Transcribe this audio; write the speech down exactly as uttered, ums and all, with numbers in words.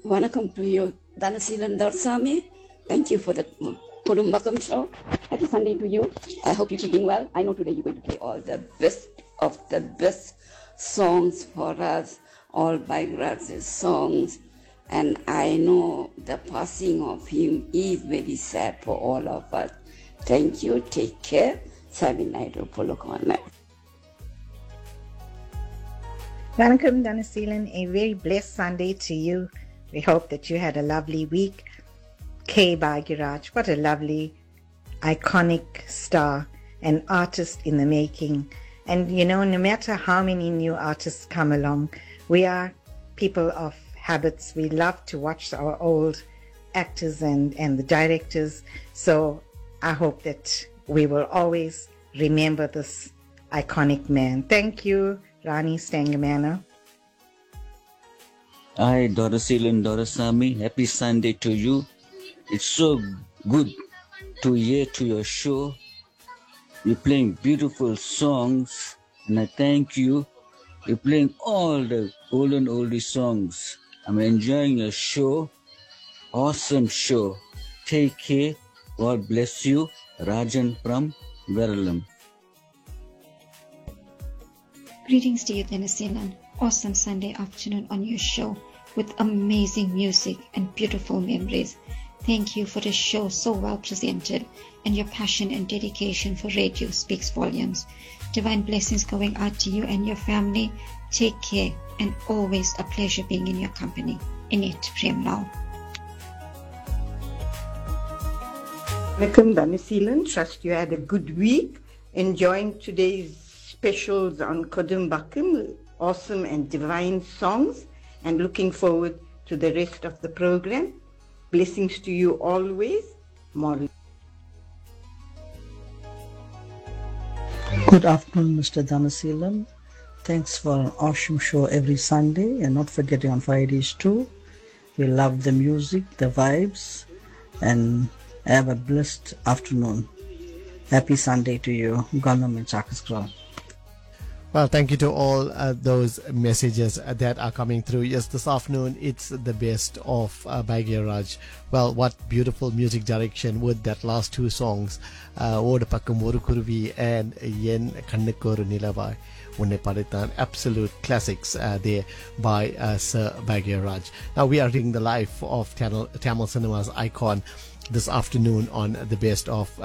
Vanakkam to you, Dhanasilan Darsami. Thank you for the Kudumbakam show. Happy Sunday to you. I hope you're keeping well. I know today you're going to play all the best of the best songs for us, all by Graz's songs. And I know the passing of him is very sad for all of us. Thank you. Take care. Savinaidu Polokona. Vanakkam Dhanasilan, a very blessed Sunday to you. We hope that you had a lovely week. K. Bhagiraj, what a lovely, iconic star, an artist in the making. And you know, no matter how many new artists come along, we are people of habits. We love to watch our old actors and, and the directors. So I hope that we will always remember this iconic man. Thank you, Rani Stangamana. Hi, Dorasilan Dorasami. Happy Sunday to you. It's so good to hear to your show. You're playing beautiful songs, and I thank you. You're playing all the old and oldie songs. I'm enjoying your show. Awesome show. Take care. God bless you. Rajan from Veralam. Greetings to you, Dhanasilan. Awesome Sunday afternoon on your show with amazing music and beautiful memories. Thank you for the show so well presented, and your passion and dedication for radio speaks volumes. Divine blessings going out to you and your family. Take care, and always a pleasure being in your company. Init Premlal. Welcome, Dhanasilan. Trust you had a good week. Enjoying today's specials on Kudumbakam, awesome and divine songs, and looking forward to the rest of the program. Blessings to you always, Molly. Good afternoon, Mister Dhanasilan. Thanks for an awesome show every Sunday, and not forgetting on Fridays too. We love the music, the vibes, and have a blessed afternoon. Happy Sunday to you. Ganam and Chakaskral. Well, thank you to all uh, those messages uh, that are coming through. Yes, this afternoon it's the best of uh, Bhagiraj. Well, what beautiful music direction with that last two songs, Oda Pakkam Oru Kuruvi and Yen Kannakoru Nilavai Unne Padithan. Absolute classics uh, there by uh, Sir Bhagiraj. Now we are reading the life of Tamil, Tamil cinema's icon this afternoon on the best of